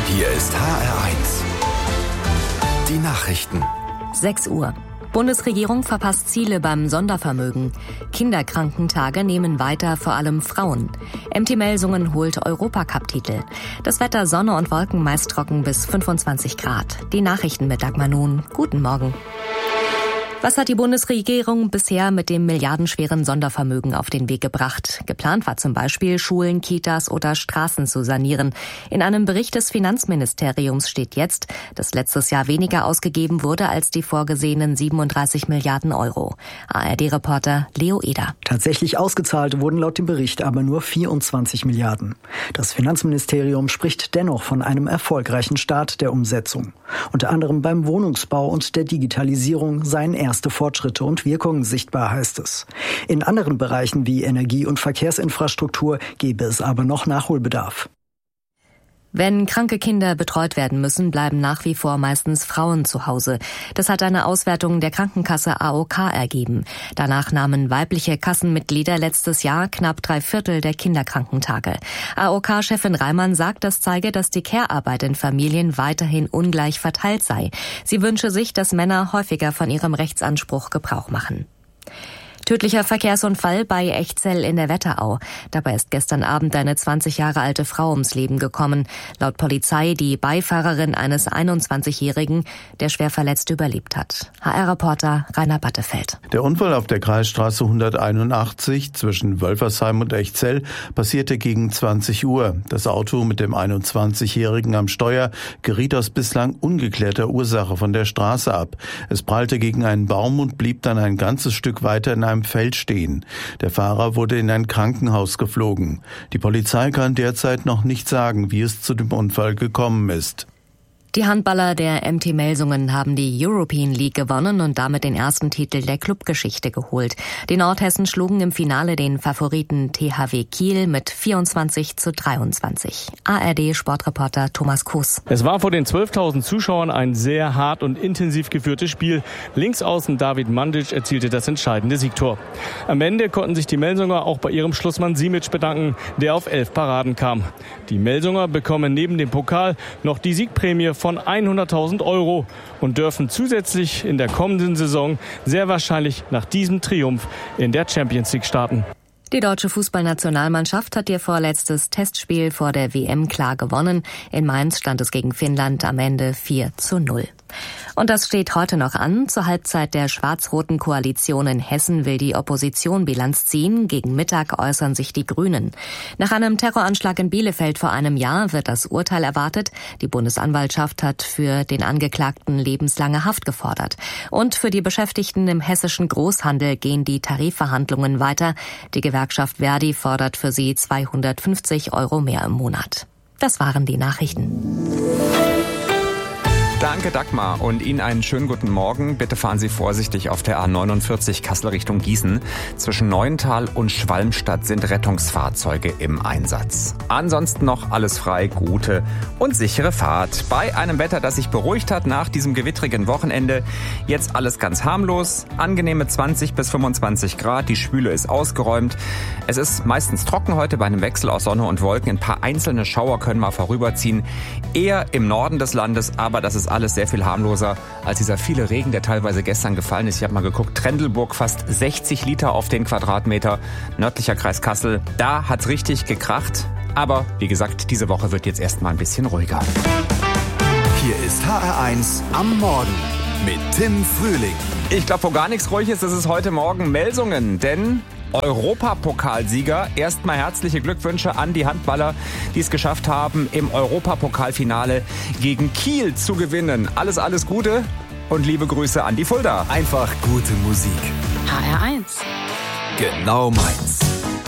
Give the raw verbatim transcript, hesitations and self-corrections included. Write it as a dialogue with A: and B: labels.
A: Hier ist H R eins. Die Nachrichten.
B: sechs Uhr. Bundesregierung verpasst Ziele beim Sondervermögen. Kinderkrankentage nehmen weiter vor allem Frauen. M T Melsungen holt Europacup-Titel. Das Wetter Sonne und Wolken meist trocken bis fünfundzwanzig Grad. Die Nachrichten mit Dagmar Nun. Guten Morgen. Was hat die Bundesregierung bisher mit dem milliardenschweren Sondervermögen auf den Weg gebracht? Geplant war zum Beispiel, Schulen, Kitas oder Straßen zu sanieren. In einem Bericht des Finanzministeriums steht jetzt, dass letztes Jahr weniger ausgegeben wurde als die vorgesehenen siebenunddreißig Milliarden Euro. A R D-Reporter Leo Eder.
C: Tatsächlich ausgezahlt wurden laut dem Bericht aber nur vierundzwanzig Milliarden. Das Finanzministerium spricht dennoch von einem erfolgreichen Start der Umsetzung. Unter anderem beim Wohnungsbau und der Digitalisierung seien erste Fortschritte und Wirkungen sichtbar, heißt es. In anderen Bereichen wie Energie- und Verkehrsinfrastruktur gäbe es aber noch Nachholbedarf.
B: Wenn kranke Kinder betreut werden müssen, bleiben nach wie vor meistens Frauen zu Hause. Das hat eine Auswertung der Krankenkasse A O K ergeben. Danach nahmen weibliche Kassenmitglieder letztes Jahr knapp drei Viertel der Kinderkrankentage. A O K-Chefin Reimann sagt, das zeige, dass die Care-Arbeit in Familien weiterhin ungleich verteilt sei. Sie wünsche sich, dass Männer häufiger von ihrem Rechtsanspruch Gebrauch machen. Tödlicher Verkehrsunfall bei Echzell in der Wetterau. Dabei ist gestern Abend eine zwanzig Jahre alte Frau ums Leben gekommen. Laut Polizei die Beifahrerin eines einundzwanzigjährigen, der schwer verletzt überlebt hat. H R-Reporter Rainer Battefeld.
D: Der Unfall auf der Kreisstraße hunderteinundachtzig zwischen Wölfersheim und Echzell passierte gegen zwanzig Uhr. Das Auto mit dem einundzwanzigjährigen am Steuer geriet aus bislang ungeklärter Ursache von der Straße ab. Es prallte gegen einen Baum und blieb dann ein ganzes Stück weiter in einem Feld stehen. Der Fahrer wurde in ein Krankenhaus geflogen. Die Polizei kann derzeit noch nicht sagen, wie es zu dem Unfall gekommen ist.
B: Die Handballer der M T Melsungen haben die European League gewonnen und damit den ersten Titel der Clubgeschichte geholt. Die Nordhessen schlugen im Finale den Favoriten T H W Kiel mit vierundzwanzig zu dreiundzwanzig. A R D-Sportreporter Thomas Kuss.
E: Es war vor den zwölftausend Zuschauern ein sehr hart und intensiv geführtes Spiel. Linksaußen David Mandic erzielte das entscheidende Siegtor. Am Ende konnten sich die Melsunger auch bei ihrem Schlussmann Simic bedanken, der auf elf Paraden kam. Die Melsunger bekommen neben dem Pokal noch die Siegprämie von hunderttausend Euro und dürfen zusätzlich in der kommenden Saison sehr wahrscheinlich nach diesem Triumph in der Champions League starten.
B: Die deutsche Fußballnationalmannschaft hat ihr vorletztes Testspiel vor der W M klar gewonnen. In Mainz stand es gegen Finnland am Ende vier zu null. Und das steht heute noch an. Zur Halbzeit der schwarz-roten Koalition in Hessen will die Opposition Bilanz ziehen. Gegen Mittag äußern sich die Grünen. Nach einem Terroranschlag in Bielefeld vor einem Jahr wird das Urteil erwartet. Die Bundesanwaltschaft hat für den Angeklagten lebenslange Haft gefordert. Und für die Beschäftigten im hessischen Großhandel gehen die Tarifverhandlungen weiter. Die Gewerkschaft Verdi fordert für sie zweihundertfünfzig Euro mehr im Monat. Das waren die Nachrichten.
F: Danke, Dagmar. Und Ihnen einen schönen guten Morgen. Bitte fahren Sie vorsichtig auf der A neunundvierzig Kassel Richtung Gießen. Zwischen Neuental und Schwalmstadt sind Rettungsfahrzeuge im Einsatz. Ansonsten noch alles frei, gute und sichere Fahrt. Bei einem Wetter, das sich beruhigt hat nach diesem gewittrigen Wochenende. Jetzt alles ganz harmlos. Angenehme zwanzig bis fünfundzwanzig Grad. Die Spüle ist ausgeräumt. Es ist meistens trocken heute bei einem Wechsel aus Sonne und Wolken. Ein paar einzelne Schauer können mal vorüberziehen. Eher im Norden des Landes, aber das ist alles sehr viel harmloser als dieser viele Regen, der teilweise gestern gefallen ist. Ich habe mal geguckt, Trendelburg fast sechzig Liter auf den Quadratmeter, nördlicher Kreis Kassel, da hat's richtig gekracht. Aber wie gesagt, diese Woche wird jetzt erstmal ein bisschen ruhiger.
A: Hier ist H R eins am Morgen mit Tim Frühling.
F: Ich glaube, wo gar nichts ruhig ist, das ist heute Morgen Melsungen, denn Europapokalsieger. Erstmal herzliche Glückwünsche an die Handballer, die es geschafft haben, im Europapokalfinale gegen Kiel zu gewinnen. Alles, alles Gute und liebe Grüße an die Fulda.
A: Einfach gute Musik.
B: H R eins.
A: Genau meins.